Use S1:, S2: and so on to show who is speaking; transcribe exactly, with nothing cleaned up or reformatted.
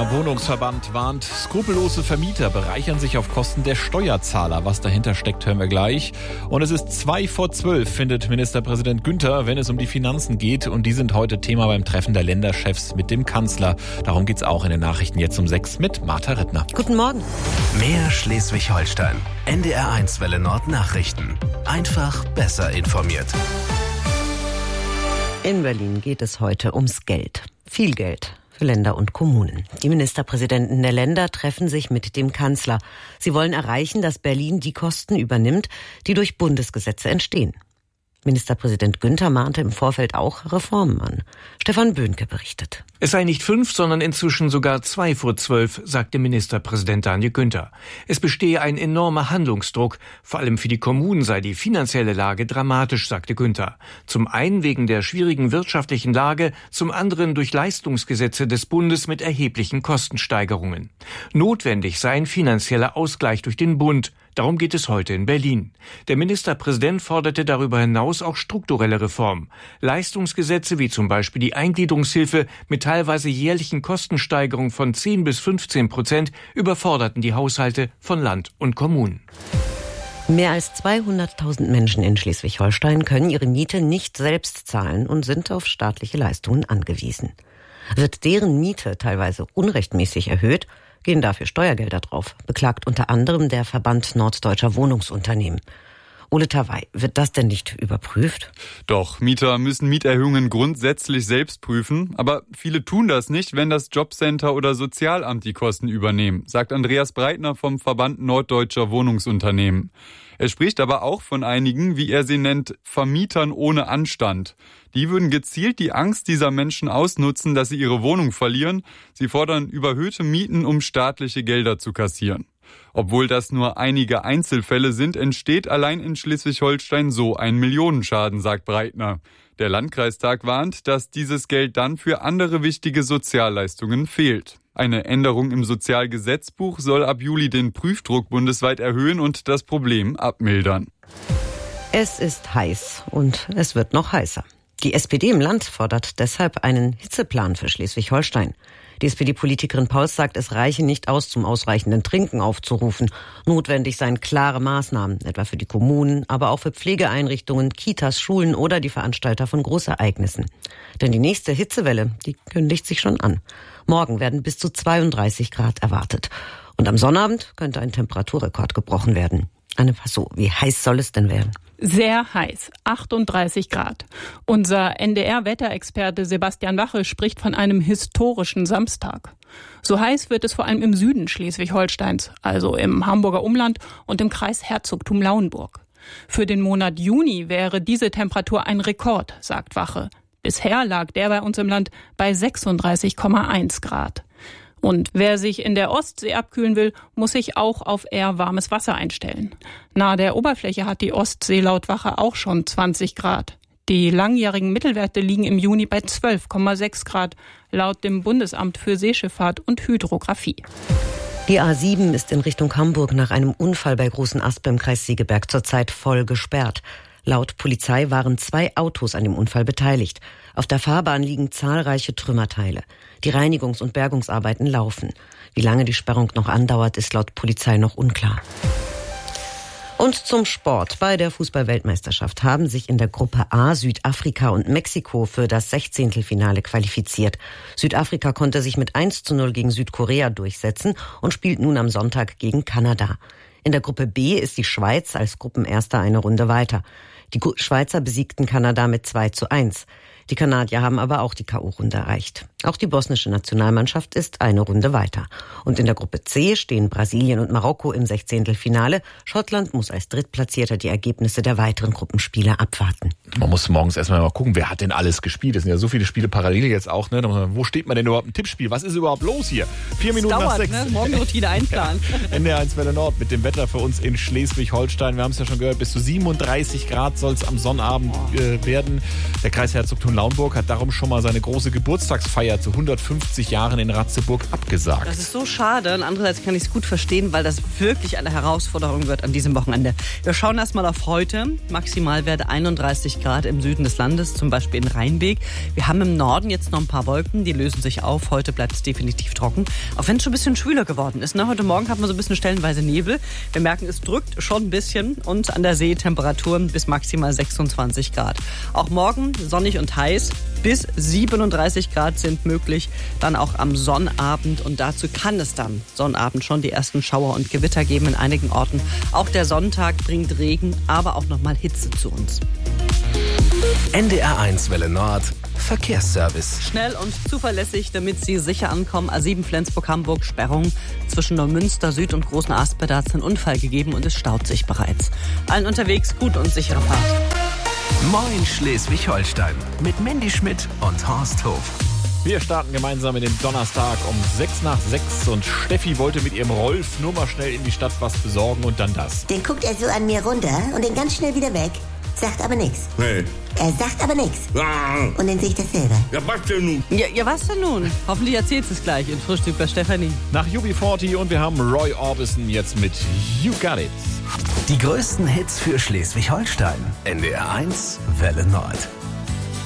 S1: Der Wohnungsverband warnt, skrupellose Vermieter bereichern sich auf Kosten der Steuerzahler. Was dahinter steckt, hören wir gleich. Und es ist zwei vor zwölf, findet Ministerpräsident Günther, wenn es um die Finanzen geht. Und die sind heute Thema beim Treffen der Länderchefs mit dem Kanzler. Darum geht's auch in den Nachrichten jetzt um sechs mit Martha Rittner.
S2: Guten Morgen.
S3: Mehr Schleswig-Holstein. N D R eins Welle Nord Nachrichten. Einfach besser informiert.
S2: In Berlin geht es heute ums Geld. Viel Geld für Länder und Kommunen. Die Ministerpräsidenten der Länder treffen sich mit dem Kanzler. Sie wollen erreichen, dass Berlin die Kosten übernimmt, die durch Bundesgesetze entstehen. Ministerpräsident Günther mahnte im Vorfeld auch Reformen an. Stefan Böhnke berichtet.
S4: Es sei nicht fünf, sondern inzwischen sogar zwei vor zwölf, sagte Ministerpräsident Daniel Günther. Es bestehe ein enormer Handlungsdruck. Vor allem für die Kommunen sei die finanzielle Lage dramatisch, sagte Günther. Zum einen wegen der schwierigen wirtschaftlichen Lage, zum anderen durch Leistungsgesetze des Bundes mit erheblichen Kostensteigerungen. Notwendig sei ein finanzieller Ausgleich durch den Bund. Darum geht es heute in Berlin. Der Ministerpräsident forderte darüber hinaus auch strukturelle Reformen. Leistungsgesetze wie zum Beispiel die Eingliederungshilfe mit teilweise jährlichen Kostensteigerungen von zehn bis fünfzehn Prozent überforderten die Haushalte von Land und Kommunen.
S2: Mehr als zweihunderttausend Menschen in Schleswig-Holstein können ihre Miete nicht selbst zahlen und sind auf staatliche Leistungen angewiesen. Wird deren Miete teilweise unrechtmäßig erhöht, gehen dafür Steuergelder drauf, beklagt unter anderem der Verband Norddeutscher Wohnungsunternehmen. Ole Tawai, wird das denn nicht überprüft?
S5: Doch, Mieter müssen Mieterhöhungen grundsätzlich selbst prüfen. Aber viele tun das nicht, wenn das Jobcenter oder Sozialamt die Kosten übernehmen, sagt Andreas Breitner vom Verband Norddeutscher Wohnungsunternehmen. Er spricht aber auch von einigen, wie er sie nennt, Vermietern ohne Anstand. Die würden gezielt die Angst dieser Menschen ausnutzen, dass sie ihre Wohnung verlieren. Sie fordern überhöhte Mieten, um staatliche Gelder zu kassieren. Obwohl das nur einige Einzelfälle sind, entsteht allein in Schleswig-Holstein so ein Millionenschaden, sagt Breitner. Der Landkreistag warnt, dass dieses Geld dann für andere wichtige Sozialleistungen fehlt. Eine Änderung im Sozialgesetzbuch soll ab Juli den Prüfdruck bundesweit erhöhen und das Problem abmildern.
S2: Es ist heiß und es wird noch heißer. Die S P D im Land fordert deshalb einen Hitzeplan für Schleswig-Holstein. Die S P D-Politikerin Pauls sagt, es reiche nicht aus, zum ausreichenden Trinken aufzurufen. Notwendig seien klare Maßnahmen, etwa für die Kommunen, aber auch für Pflegeeinrichtungen, Kitas, Schulen oder die Veranstalter von Großereignissen. Denn die nächste Hitzewelle, die kündigt sich schon an. Morgen werden bis zu zweiunddreißig Grad erwartet. Und am Sonnabend könnte ein Temperaturrekord gebrochen werden. Anne Passau, wie heiß soll es denn werden?
S6: Sehr heiß, achtunddreißig Grad. Unser N D R-Wetterexperte Sebastian Wache spricht von einem historischen Samstag. So heiß wird es vor allem im Süden Schleswig-Holsteins, also im Hamburger Umland und im Kreis Herzogtum Lauenburg. Für den Monat Juni wäre diese Temperatur ein Rekord, sagt Wache. Bisher lag der bei uns im Land bei sechsunddreißig Komma eins Grad. Und wer sich in der Ostsee abkühlen will, muss sich auch auf eher warmes Wasser einstellen. Nahe der Oberfläche hat die Ostsee laut Wache auch schon zwanzig Grad. Die langjährigen Mittelwerte liegen im Juni bei zwölf Komma sechs Grad, laut dem Bundesamt für Seeschifffahrt und Hydrographie.
S2: Die A sieben ist in Richtung Hamburg nach einem Unfall bei Großen Aspe im Kreis Segeberg zurzeit voll gesperrt. Laut Polizei waren zwei Autos an dem Unfall beteiligt. Auf der Fahrbahn liegen zahlreiche Trümmerteile. Die Reinigungs- und Bergungsarbeiten laufen. Wie lange die Sperrung noch andauert, ist laut Polizei noch unklar. Und zum Sport. Bei der Fußball-Weltmeisterschaft haben sich in der Gruppe A Südafrika und Mexiko für das Sechzehntelfinale qualifiziert. Südafrika konnte sich mit eins zu null gegen Südkorea durchsetzen und spielt nun am Sonntag gegen Kanada. In der Gruppe B ist die Schweiz als Gruppenerster eine Runde weiter. Die Schweizer besiegten Kanada mit zwei zu eins. Die Kanadier haben aber auch die K O-Runde erreicht. Auch die bosnische Nationalmannschaft ist eine Runde weiter. Und in der Gruppe C stehen Brasilien und Marokko im Sechzehntelfinale. Schottland muss als Drittplatzierter die Ergebnisse der weiteren Gruppenspiele abwarten.
S1: Man muss morgens erstmal mal gucken, wer hat denn alles gespielt. Es sind ja so viele Spiele parallel jetzt auch. Ne? Wo steht man denn überhaupt im Tippspiel? Was ist überhaupt los hier? Vier Minuten
S7: dauert,
S1: nach sechs.
S7: Ne? Morgenroutine einplanen.
S1: Ja. N D R eins Welle Nord mit dem Wetter für uns in Schleswig-Holstein. Wir haben es ja schon gehört, bis zu siebenunddreißig Grad soll es am Sonnabend äh, werden. Der Kreis Herzogtum Lauenburg hat darum schon mal seine große Geburtstagsfeier Weihnachtsfeier zu hundertfünfzig Jahren in Ratzeburg abgesagt.
S7: Das ist so schade und andererseits kann ich es gut verstehen, weil das wirklich eine Herausforderung wird an diesem Wochenende. Wir schauen erstmal auf heute. Maximalwerte einunddreißig Grad im Süden des Landes, zum Beispiel in Rheinbeek. Wir haben im Norden jetzt noch ein paar Wolken, die lösen sich auf. Heute bleibt es definitiv trocken, auch wenn es schon ein bisschen schwüler geworden ist. Ne? Heute Morgen hatten wir so ein bisschen stellenweise Nebel. Wir merken, es drückt schon ein bisschen und an der See Temperaturen bis maximal sechsundzwanzig Grad. Auch morgen sonnig und heiß. Bis siebenunddreißig Grad sind möglich, dann auch am Sonnabend. Und dazu kann es dann Sonnabend schon die ersten Schauer und Gewitter geben in einigen Orten. Auch der Sonntag bringt Regen, aber auch nochmal Hitze zu uns.
S3: N D R eins Welle Nord, Verkehrsservice.
S7: Schnell und zuverlässig, damit Sie sicher ankommen. A sieben Flensburg-Hamburg, Sperrung zwischen Neumünster Süd und Großen Aspe. Da hat es einen Unfall gegeben und es staut sich bereits. Allen unterwegs gut und sichere Fahrt.
S3: Moin Schleswig-Holstein mit Mandy Schmidt und Horst Hof.
S1: Wir starten gemeinsam in den Donnerstag um sechs nach sechs und Steffi wollte mit ihrem Rolf nur mal schnell in die Stadt was besorgen und dann das.
S8: Den guckt er so an mir runter und den ganz schnell wieder weg. Sagt aber nichts.
S9: Nee.
S8: Er sagt aber nichts.
S9: Ja.
S8: Und dann sehe ich das selber.
S9: Ja, was denn nun?
S7: Ja, ja, was denn nun? Hoffentlich erzählt es gleich in Frühstück bei Stefanie.
S1: Nach U B vierzig und wir haben Roy Orbison jetzt mit You Got It.
S3: Die größten Hits für Schleswig-Holstein. N D R eins Welle Nord.